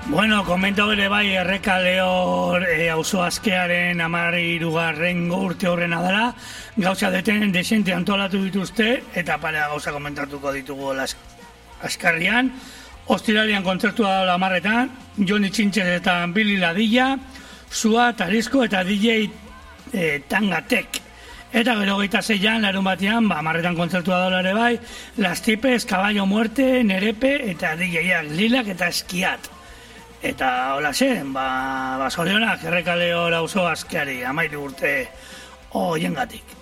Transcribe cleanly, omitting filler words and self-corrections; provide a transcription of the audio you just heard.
Bueno, komenta bere bai Errekaleo auzo askearen 13. urte horrena dela, gauza desente antolatu dituzte eta parea gauza komentatuko ditugu askarrian. Ostiralian kontzertua da 10:00etan, Joni Txintxez eta Billy Ladilla, Sua, Tarisko eta DJ Tangatek. Eta gero 26an, larunbatean, 10:00etan kontzertua da ere bai, Las Tipes, Caballo Muerte, Nerepe eta DJ-ak, Lilak eta Eskiat. Eta hola zen, zorionak Errekaleo auzo askeari 13 urte hoiengatik.